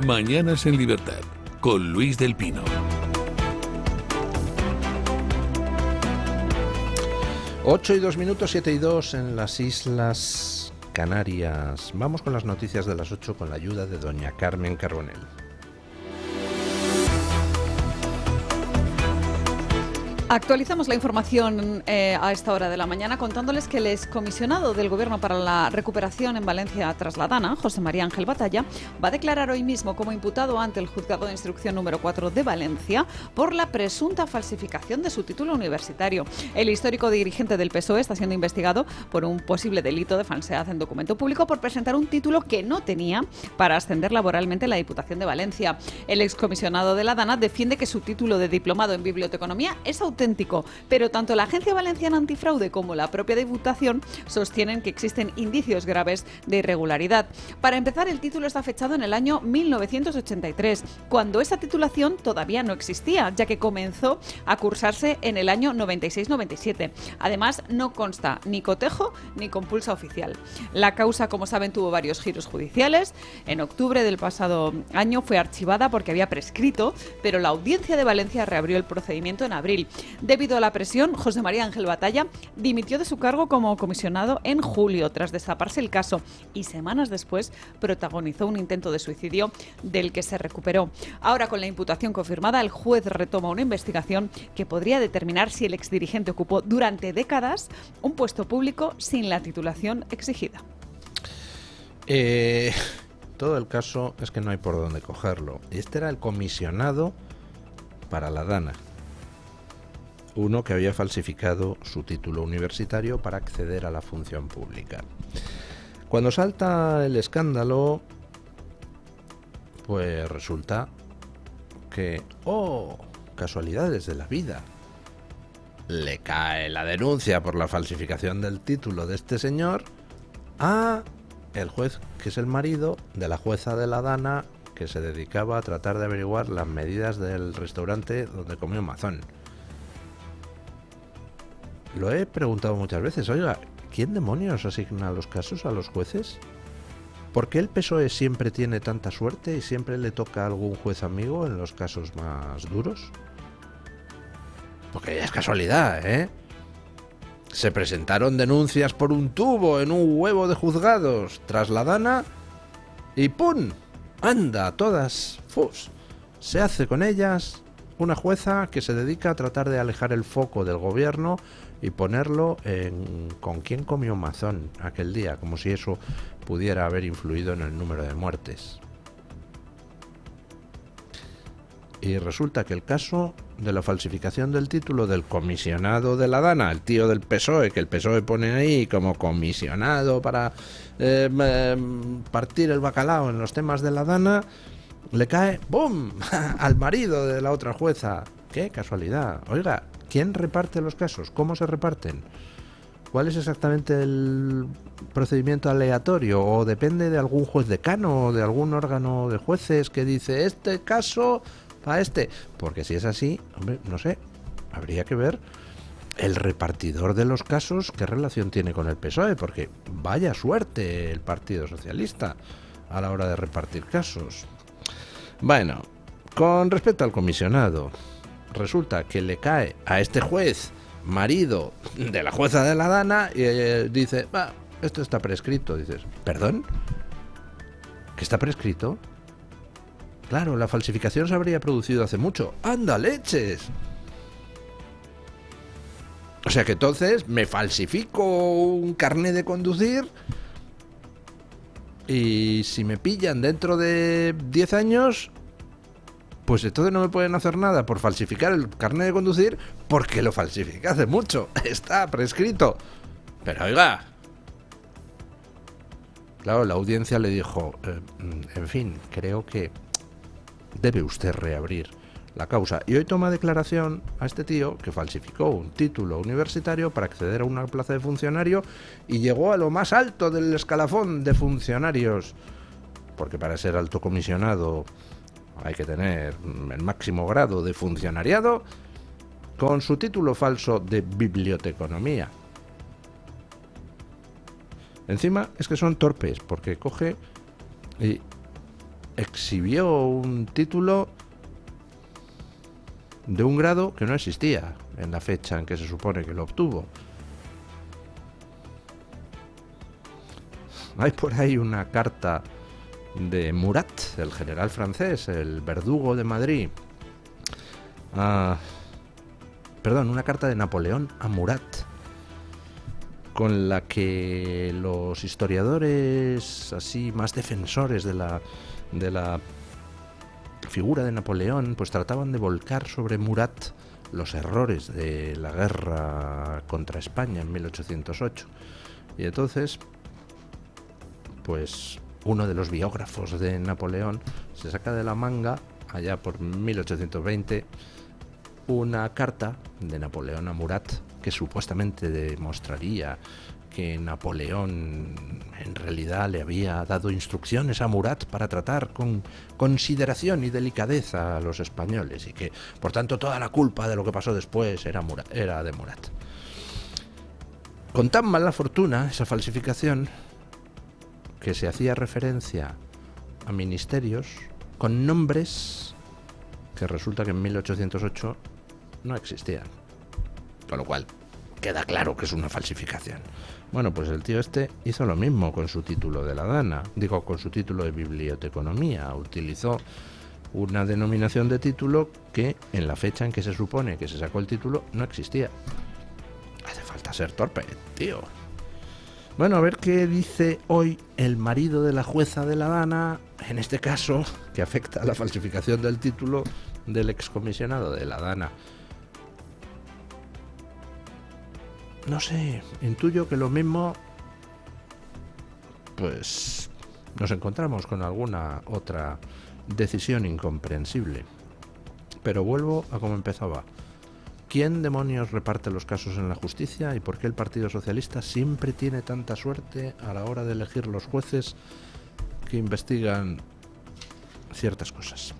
Mañanas en Libertad, con Luis del Pino. 8:02, 7:02 en las Islas Canarias. Vamos con las noticias de las 8 con la ayuda de doña Carmen Carbonell. Actualizamos la información a esta hora de la mañana contándoles que el excomisionado del Gobierno para la Recuperación en Valencia tras la Dana, José María Ángel Batalla, va a declarar hoy mismo como imputado ante el Juzgado de Instrucción número 4 de Valencia por la presunta falsificación de su título universitario. El histórico dirigente del PSOE está siendo investigado por un posible delito de falsedad en documento público por presentar un título que no tenía para ascender laboralmente en la Diputación de Valencia. El excomisionado de la Dana defiende que su título de diplomado en biblioteconomía es auténtico, pero tanto la Agencia Valenciana Antifraude como la propia Diputación sostienen que existen indicios graves de irregularidad. Para empezar, el título está fechado en el año 1983, cuando esa titulación todavía no existía, ya que comenzó a cursarse en el año 96-97. Además, no consta ni cotejo ni compulsa oficial. La causa, como saben, tuvo varios giros judiciales. En octubre del pasado año fue archivada porque había prescrito, pero la Audiencia de Valencia reabrió el procedimiento en abril. Debido a la presión, José María Ángel Batalla dimitió de su cargo como comisionado en julio, tras destaparse el caso, y semanas después protagonizó un intento de suicidio del que se recuperó. Ahora, con la imputación confirmada, el juez retoma una investigación que podría determinar si el exdirigente ocupó durante décadas un puesto público sin la titulación exigida. Todo el caso es que no hay por dónde cogerlo. Este era el comisionado para la Dana. Uno que había falsificado su título universitario para acceder a la función pública. Cuando salta el escándalo, pues resulta que, casualidades de la vida, le cae la denuncia por la falsificación del título de este señor a el juez, que es el marido de la jueza de la Dana, que se dedicaba a tratar de averiguar las medidas del restaurante donde comió Mazón. Lo he preguntado muchas veces, oiga, ¿quién demonios asigna los casos a los jueces? ¿Por qué el PSOE siempre tiene tanta suerte y siempre le toca a algún juez amigo en los casos más duros? Porque es casualidad, ¿eh? Se presentaron denuncias por un tubo en un huevo de juzgados tras la Dana y ¡pum! ¡Anda! Todas, ¡fus! Se hace con ellas una jueza que se dedica a tratar de alejar el foco del gobierno y ponerlo en con quién comió Mazón aquel día, como si eso pudiera haber influido en el número de muertes. Y resulta que el caso de la falsificación del título del comisionado de la Dana, el tío del PSOE, que el PSOE pone ahí como comisionado para partir el bacalao en los temas de la Dana, le cae ¡bum! Al marido de la otra jueza. ¡Qué casualidad! Oiga, ¿quién reparte los casos? ¿Cómo se reparten? ¿Cuál es exactamente el procedimiento aleatorio? ¿O depende de algún juez decano o de algún órgano de jueces que dice este caso para este? Porque si es así, hombre, no sé, habría que ver el repartidor de los casos qué relación tiene con el PSOE, porque vaya suerte el Partido Socialista a la hora de repartir casos. Bueno, con respecto al comisionado, resulta que le cae a este juez, marido de la jueza de la Dana, y dice, esto está prescrito. Dices, ¿perdón? ¿Que está prescrito? Claro, la falsificación se habría producido hace mucho. ¡Anda, leches! O sea que entonces me falsifico un carné de conducir y si me pillan dentro de 10 años, pues entonces no me pueden hacer nada por falsificar el carné de conducir porque lo falsifiqué hace mucho. Está prescrito. Pero oiga, claro, la audiencia le dijo, en fin, creo que debe usted reabrir la causa. Y hoy toma declaración a este tío que falsificó un título universitario para acceder a una plaza de funcionario y llegó a lo más alto del escalafón de funcionarios. Porque para ser alto comisionado hay que tener el máximo grado de funcionariado, con su título falso de biblioteconomía. Encima es que son torpes, porque coge y exhibió un título de un grado que no existía en la fecha en que se supone que lo obtuvo. Hay por ahí una carta de Murat, el general francés, el verdugo de Madrid. Una carta de Napoleón a Murat, con la que los historiadores así más defensores de la figura de Napoleón pues trataban de volcar sobre Murat los errores de la guerra contra España en 1808. Y entonces pues uno de los biógrafos de Napoleón se saca de la manga, allá por 1820, una carta de Napoleón a Murat que supuestamente demostraría que Napoleón en realidad le había dado instrucciones a Murat para tratar con consideración y delicadeza a los españoles, y que por tanto toda la culpa de lo que pasó después era de Murat. Con tan mala fortuna esa falsificación, que se hacía referencia a ministerios con nombres que resulta que en 1808 no existían. Con lo cual, queda claro que es una falsificación. Bueno, pues el tío este hizo lo mismo con su título de la Dana, con su título de biblioteconomía. Utilizó una denominación de título que en la fecha en que se supone que se sacó el título no existía. Hace falta ser torpe, tío. Bueno, a ver qué dice hoy el marido de la jueza de la Dana, en este caso, que afecta a la falsificación del título del excomisionado de la Dana. No sé, intuyo que lo mismo, pues nos encontramos con alguna otra decisión incomprensible. Pero vuelvo a como empezaba. ¿Quién demonios reparte los casos en la justicia y por qué el Partido Socialista siempre tiene tanta suerte a la hora de elegir los jueces que investigan ciertas cosas?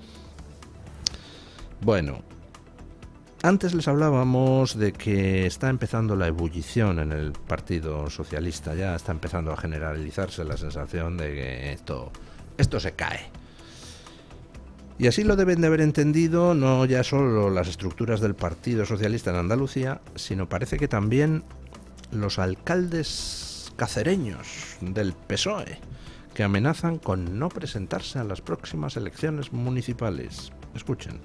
Bueno, antes les hablábamos de que está empezando la ebullición en el Partido Socialista, ya está empezando a generalizarse la sensación de que esto se cae. Y así lo deben de haber entendido no ya solo las estructuras del Partido Socialista en Andalucía, sino parece que también los alcaldes cacereños del PSOE, que amenazan con no presentarse a las próximas elecciones municipales. Escuchen.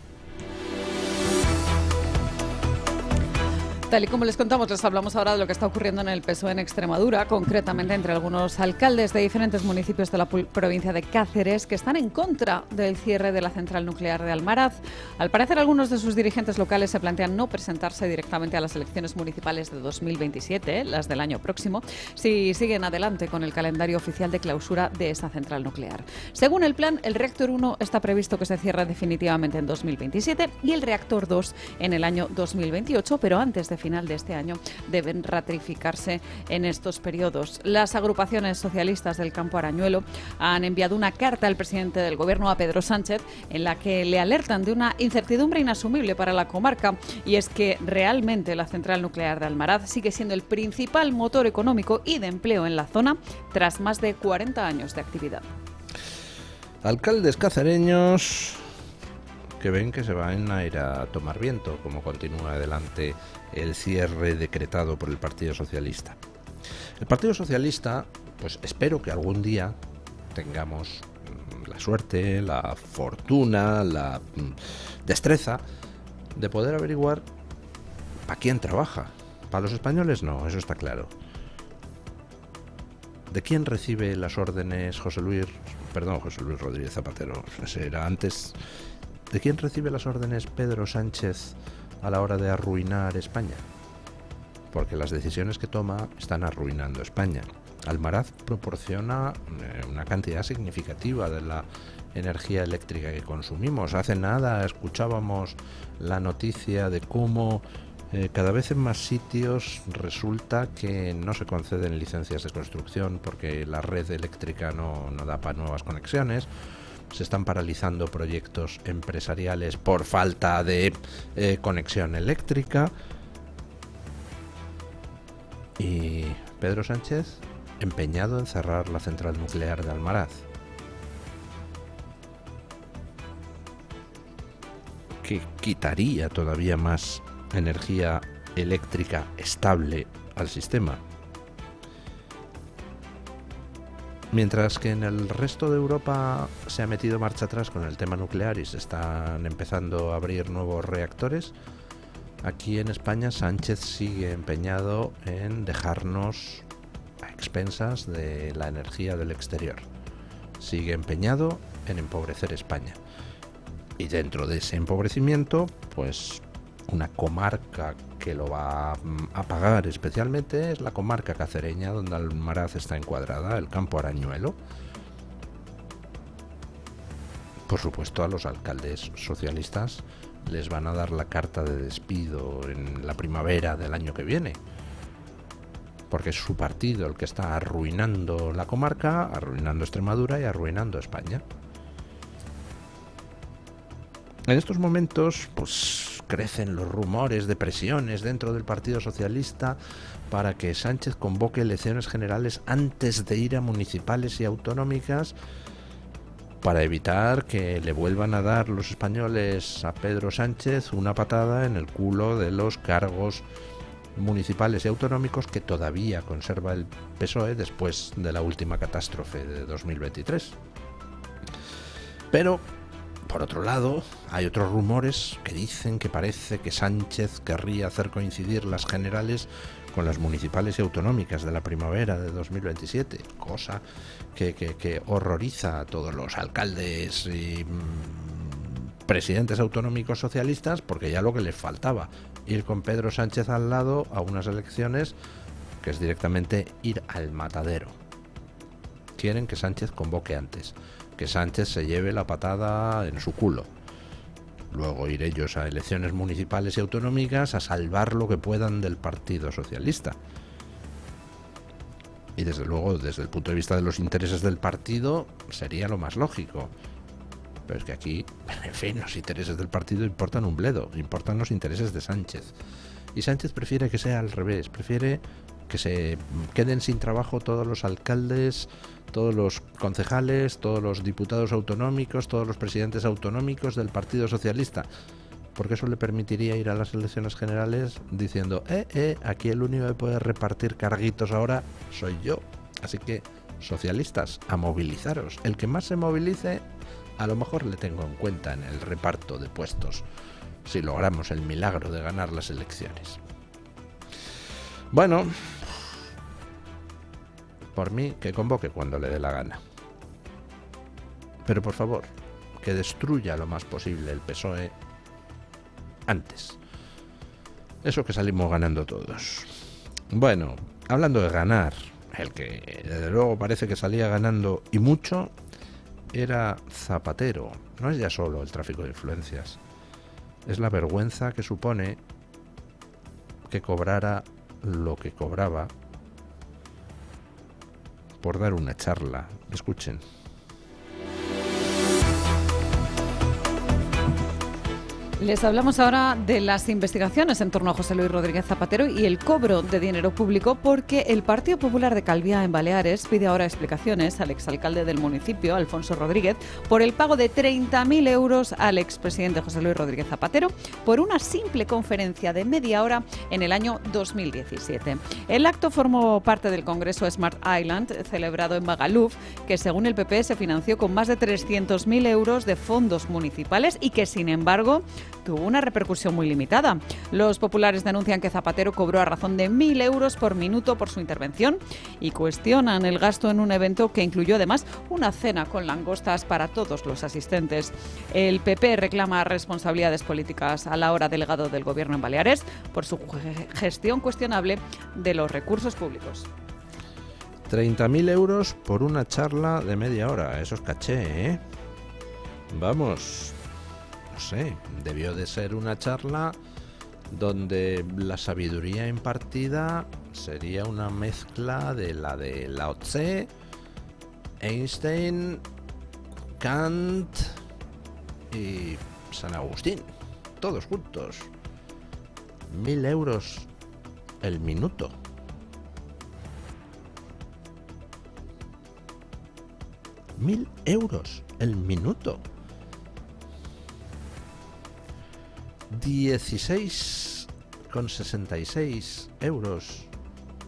Tal y como les contamos, les hablamos ahora de lo que está ocurriendo en el PSOE en Extremadura, concretamente entre algunos alcaldes de diferentes municipios de la provincia de Cáceres que están en contra del cierre de la central nuclear de Almaraz. Al parecer, algunos de sus dirigentes locales se plantean no presentarse directamente a las elecciones municipales de 2027, las del año próximo, si siguen adelante con el calendario oficial de clausura de esa central nuclear. Según el plan, el reactor 1 está previsto que se cierre definitivamente en 2027 y el reactor 2 en el año 2028, pero antes de final de este año deben ratificarse en estos periodos. Las agrupaciones socialistas del Campo Arañuelo han enviado una carta al presidente del Gobierno, a Pedro Sánchez, en la que le alertan de una incertidumbre inasumible para la comarca, y es que realmente la central nuclear de Almaraz sigue siendo el principal motor económico y de empleo en la zona tras más de 40 años de actividad. Alcaldes cacereños que ven que se van a ir a tomar viento, como continúa adelante el cierre decretado por el Partido Socialista. El Partido Socialista, pues espero que algún día tengamos la suerte, la fortuna, la destreza de poder averiguar para quién trabaja. Para los españoles no, eso está claro. ¿De quién recibe las órdenes José Luis Rodríguez Zapatero? Ese era antes. ¿De quién recibe las órdenes Pedro Sánchez a la hora de arruinar España? Porque las decisiones que toma están arruinando España. Almaraz proporciona una cantidad significativa de la energía eléctrica que consumimos. Hace nada escuchábamos la noticia de cómo cada vez en más sitios resulta que no se conceden licencias de construcción porque la red eléctrica no da para nuevas conexiones. Se están paralizando proyectos empresariales por falta de conexión eléctrica. Y Pedro Sánchez empeñado en cerrar la central nuclear de Almaraz. que quitaría todavía más energía eléctrica estable al sistema. Mientras que en el resto de Europa se ha metido marcha atrás con el tema nuclear y se están empezando a abrir nuevos reactores, aquí en España Sánchez sigue empeñado en dejarnos a expensas de la energía del exterior. Sigue empeñado en empobrecer España. Y dentro de ese empobrecimiento, pues una comarca que lo va a pagar especialmente es la comarca cacereña, donde Almaraz está encuadrada, el Campo Arañuelo. Por supuesto, a los alcaldes socialistas les van a dar la carta de despido en la primavera del año que viene, porque es su partido el que está arruinando la comarca, arruinando Extremadura y arruinando España. En estos momentos, pues crecen los rumores de presiones dentro del Partido Socialista para que Sánchez convoque elecciones generales antes de ir a municipales y autonómicas, para evitar que le vuelvan a dar los españoles a Pedro Sánchez una patada en el culo de los cargos municipales y autonómicos que todavía conserva el PSOE después de la última catástrofe de 2023. Pero, por otro lado, hay otros rumores que dicen que parece que Sánchez querría hacer coincidir las generales con las municipales y autonómicas de la primavera de 2027, cosa que horroriza a todos los alcaldes y presidentes autonómicos socialistas, porque ya lo que les faltaba, ir con Pedro Sánchez al lado a unas elecciones que es directamente ir al matadero. Quieren que Sánchez convoque antes, que Sánchez se lleve la patada en su culo. Luego ir ellos a elecciones municipales y autonómicas a salvar lo que puedan del Partido Socialista. Y desde luego, desde el punto de vista de los intereses del partido, sería lo más lógico. Pero es que aquí, en fin, los intereses del partido importan un bledo, importan los intereses de Sánchez. Y Sánchez prefiere que sea al revés, prefiere que se queden sin trabajo todos los alcaldes, todos los concejales, todos los diputados autonómicos, todos los presidentes autonómicos del Partido Socialista, porque eso le permitiría ir a las elecciones generales diciendo, aquí el único que puede repartir carguitos ahora soy yo. Así que, socialistas, a movilizaros. El que más se movilice, a lo mejor le tengo en cuenta en el reparto de puestos, si logramos el milagro de ganar las elecciones. Bueno, por mí, que convoque cuando le dé la gana. Pero por favor, que destruya lo más posible el PSOE antes. Eso que salimos ganando todos. Bueno, hablando de ganar, el que desde luego parece que salía ganando y mucho era Zapatero. No es ya solo el tráfico de influencias, es la vergüenza que supone que cobrara lo que cobraba por dar una charla. Escuchen. Les hablamos ahora de las investigaciones en torno a José Luis Rodríguez Zapatero y el cobro de dinero público, porque el Partido Popular de Calviá, en Baleares, pide ahora explicaciones al exalcalde del municipio, Alfonso Rodríguez, por el pago de 30.000 euros al expresidente José Luis Rodríguez Zapatero por una simple conferencia de media hora en el año 2017. El acto formó parte del Congreso Smart Island, celebrado en Magaluf, que según el PP se financió con más de 300.000 euros de fondos municipales y que, sin embargo, tuvo una repercusión muy limitada. Los populares denuncian que Zapatero cobró a razón de 1.000 euros por minuto por su intervención y cuestionan el gasto en un evento que incluyó además una cena con langostas para todos los asistentes. El PP reclama responsabilidades políticas al ahora delegado del Gobierno en Baleares por su gestión cuestionable de los recursos públicos. 30.000 euros por una charla de media hora. Eso es caché, ¿eh? Vamos... No sé, debió de ser una charla donde la sabiduría impartida sería una mezcla de la de Lao Tse, Einstein, Kant y San Agustín, todos juntos. 1.000 euros el minuto. €1.000 el minuto. 16,66 euros